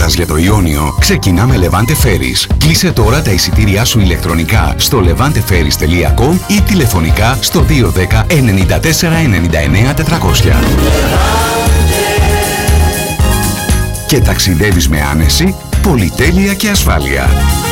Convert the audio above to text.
Πάτας για το Ιόνιο ξεκινά με Levante Ferries. Κλείσε τώρα τα εισιτήριά σου ηλεκτρονικά στο levanteferries.com ή τηλεφωνικά στο 210 94 99 400. Και ταξιδεύεις με άνεση, πολυτέλεια και ασφάλεια.